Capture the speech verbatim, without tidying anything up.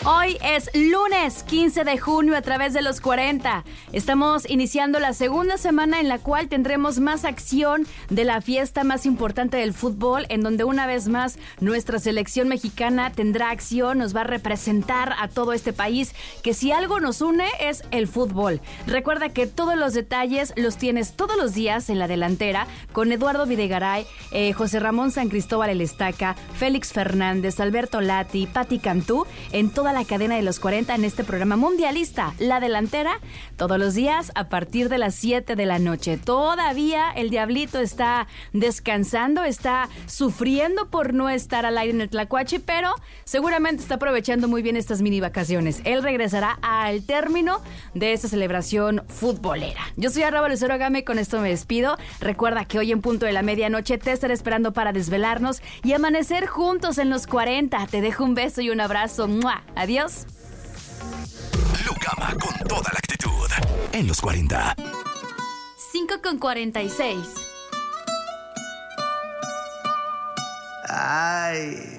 Hoy es lunes quince de junio a través de los cuarenta. Estamos iniciando la segunda semana en la cual tendremos más acción de la fiesta más importante del fútbol, en donde una vez más nuestra selección mexicana tendrá acción, nos va a representar a todo este país, que si algo nos une es el fútbol. Recuerda que todos los detalles los tienes todos los días en la delantera con Eduardo Videgaray, eh, José Ramón San Cristóbal El Estaca, Félix Fernández, Alberto Lati, Pati Cantú, en toda la cadena de los cuarenta en este programa mundialista, La Delantera, todos los días a partir de las siete de la noche. Todavía el Diablito está descansando, está sufriendo por no estar al aire en el Tlacuache, pero seguramente está aprovechando muy bien estas mini vacaciones. Él regresará al término de esta celebración futbolera. Yo soy Arroba Lucero Agame, con esto me despido. Recuerda que hoy en punto de la medianoche te estaré esperando para desvelarnos y amanecer juntos en los cuarenta. Te dejo un beso y un abrazo. ¡Mua! Adiós. Lucama con toda la actitud en los cuarenta. cinco con cuarenta y seis. Ay.